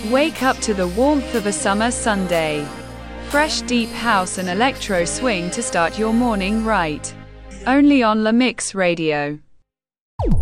Wake up to the warmth of a summer Sunday. Fresh deep house and electro swing to start your morning right. Only on La Mix Radio.